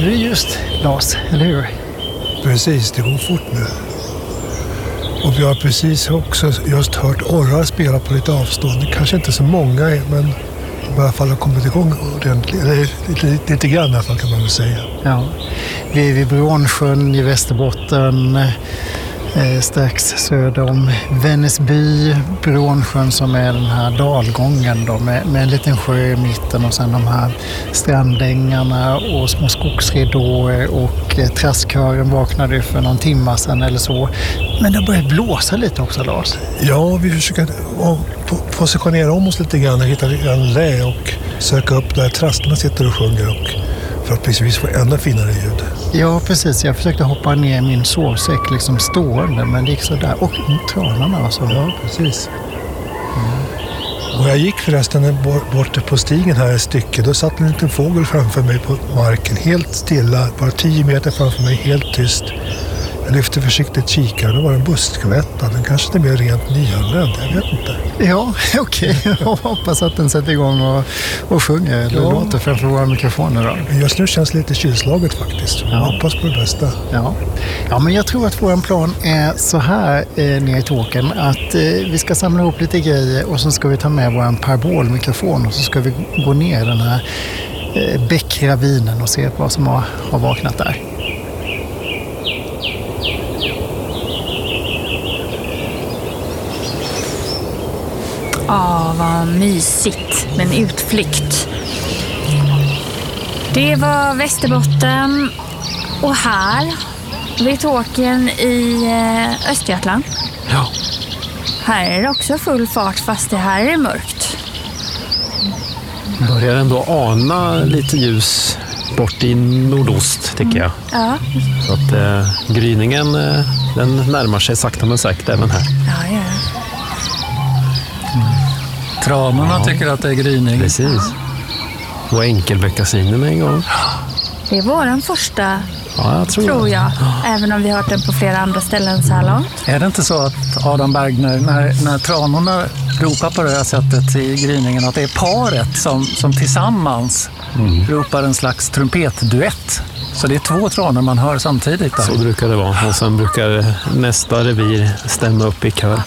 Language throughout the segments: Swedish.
nu just, Lars, eller hur? Precis, det går fort nu. Och vi har precis också just hört orrar spela på lite avstånd. Det kanske inte så många, men i alla fall har kommit igång ordentligt. Eller lite grann i alla fall kan man väl säga. Ja, vi är vid Brånsjön i Västerbotten, strax söder om Vännäsby, Brånsjön som är den här dalgången då, med en liten sjö i mitten och sen de här strandängarna och små skogsridåer och traskören vaknade för någon timme sedan eller så. Men det börjar blåsa lite också, Lars. Ja, vi försöker positionera om oss lite grann och hitta en lä och söka upp där trasterna sitter och sjunger och förhoppningsvis få ännu finare ljud. Ja, precis. Jag försökte hoppa ner i min sovsäck liksom stående, men det gick så där. Och tranarna alltså. Ja, precis. Och jag gick förresten bort på stigen här ett stycke. Då satt en liten fågel framför mig på marken, helt stilla, bara 10 meter framför mig, helt tyst. Jag lyfte försiktigt kikaren och var en buskvätta. Den kanske inte mer rent nyanländ, jag vet inte. Ja, okej. Jag hoppas att den sätter igång och sjunger eller låter framför våra mikrofoner då. Men just nu känns lite kylslaget faktiskt. Jag hoppas på det bästa. Ja, men jag tror att vår plan är så här nere i Tåkern att vi ska samla ihop lite grejer och så ska vi ta med vår parabolmikrofon och så ska vi gå ner den här bäckravinen och se vad som har vaknat där. Vad mysigt med en utflykt. Det var Västerbotten och här vid Tåkern i Östergötland. Ja. Här är det också full fart fast det här är mörkt. Börjar ändå ana lite ljus bort i nordost tycker jag. Ja. Så att gryningen den närmar sig sakta men säkert även här. Ja. Tranorna tycker att det är gryning. Precis. Och enkelbeckasinerna en gång. Det är våran första, jag tror jag. Även om vi har hört den på flera andra ställen så här långt. Är det inte så att Adam Bergner, när tranorna ropar på det här sättet i gryningen, att det är paret som tillsammans ropar en slags trumpetduett? Så det är 2 tranor man hör samtidigt där. Så brukar det vara. Och sen brukar nästa revir stämma upp i kör.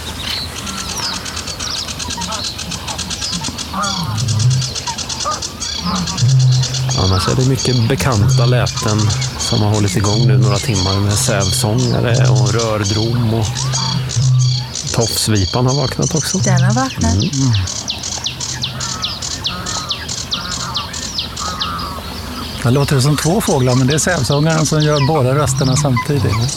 Annars är det mycket bekanta läten som har hållit igång nu några timmar med sävsångare och rördrom och tofsvipan har vaknat också. Den har vaknat. Det låter som 2 fåglar, men det är sävsångaren som gör båda rösterna samtidigt.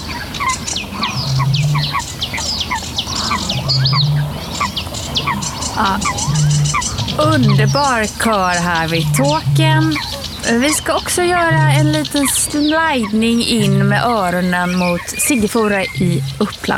Underbar kör här vid Tåkern. Vi ska också göra en liten slidning in med öronen mot Siggefora i Uppland.